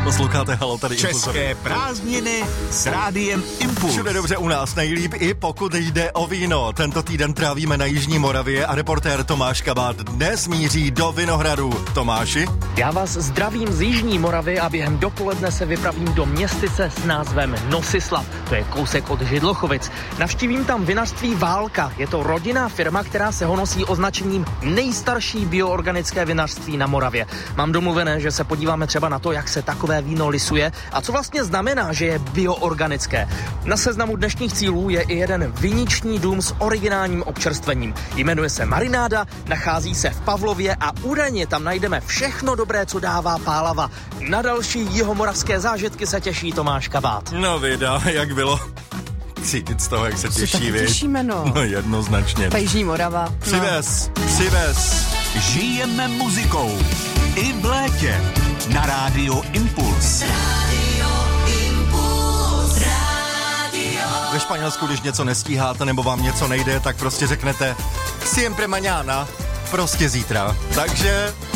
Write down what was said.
Posloucháte Halo, tady České prázdniny s rádiem Impuls. Všude dobře u nás, nejlíp i pokud jde o víno. Tento týden trávíme na Jižní Moravě a reportér Tomáš Kabát dnes míří do Vinohradu. Tomáši? Já vás zdravím z Jižní Moravy a během dopoledne se vypravím do městyse s názvem Nosislav. To je kousek od Židlochovic. Navštívím tam vinařství Válka. Je to rodinná firma, která se honosí označením nejstarší bioorganické vinařství na Moravě. Mám domluvené, že se podíváme třeba na to, jak se takové víno lisuje a co vlastně znamená, že je bioorganické. Na seznamu dnešních cílů je i jeden viniční dům s originálním občerstvením. Jmenuje se Marináda, nachází se v Pavlově a údajně tam najdeme všechno dobré, co dává Pálava. Na další jihomoravské zážitky se těší Tomáš Kabát. No vida, jak bylo cítit z toho, jak se těší, viď? Těšíme, no. No jednoznačně. Ta Jižní Morava. Přivez. Žijeme muzikou. I v létě. Na rádiu Impuls. Ve Španělsku, když něco nestíháte nebo vám něco nejde, tak prostě řeknete siempre mañana, prostě zítra. Takže